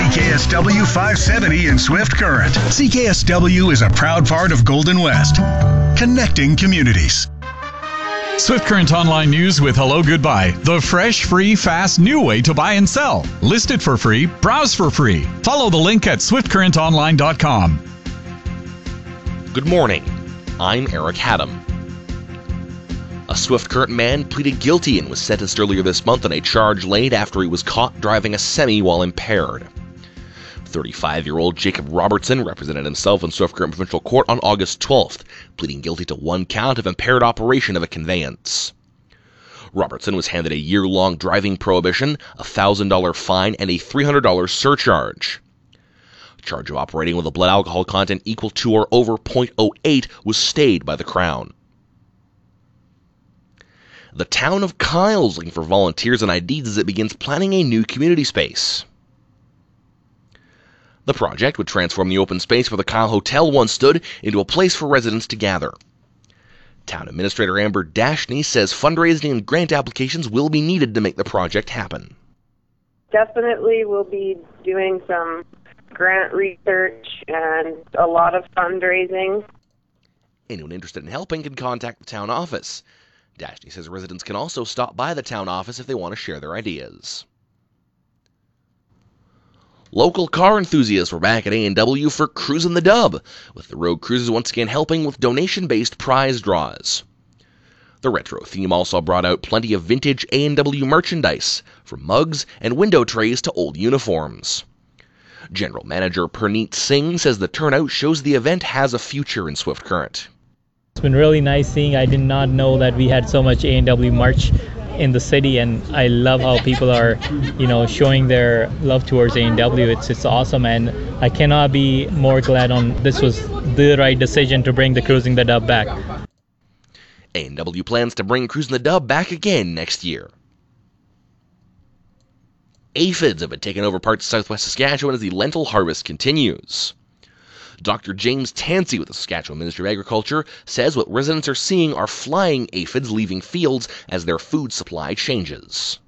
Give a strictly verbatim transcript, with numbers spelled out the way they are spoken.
K S W five seventy in Swift Current. C K S W is a proud part of Golden West, connecting communities. Swift Current Online News with Hello Goodbye, the fresh, free, fast, new way to buy and sell. List it for free, browse for free. Follow the link at swift current online dot com. Good morning. I'm Eric Haddam. A Swift Current man pleaded guilty and was sentenced earlier this month on a charge laid after he was caught driving a semi while impaired. thirty-five-year-old Jacob Robertson represented himself in Swift Current Provincial Court on August twelfth, pleading guilty to one count of impaired operation of a conveyance. Robertson was handed a year-long driving prohibition, a one thousand dollars fine, and a three hundred dollars surcharge. Charge of operating with a blood alcohol content equal to or over zero point zero eight was stayed by the Crown. The town of Kyle is looking for volunteers and I Ds as it begins planning a new community space. The project would transform the open space where the Kyle Hotel once stood into a place for residents to gather. Town Administrator Amber Dashney says fundraising and grant applications will be needed to make the project happen. Definitely we'll be doing some grant research and a lot of fundraising. Anyone interested in helping can contact the town office. Dashney says residents can also stop by the town office if they want to share their ideas. Local car enthusiasts were back at A and W for Cruisin' the Dub, with the road cruises once again helping with donation-based prize draws. The retro theme also brought out plenty of vintage A and W merchandise, from mugs and window trays to old uniforms. General Manager Perneet Singh says the turnout shows the event has a future in Swift Current. It's been really nice seeing. I did not know that we had so much A and W merch in the city, and I love how people are, you know, showing their love towards A and W. It's it's awesome, and I cannot be more glad on this was the right decision to bring the Cruising the Dub back. A and W plans to bring Cruising the Dub back again next year. Aphids have been taking over parts of southwest Saskatchewan as the lentil harvest continues. Doctor James Tansey with the Saskatchewan Ministry of Agriculture says what residents are seeing are flying aphids leaving fields as their food supply changes.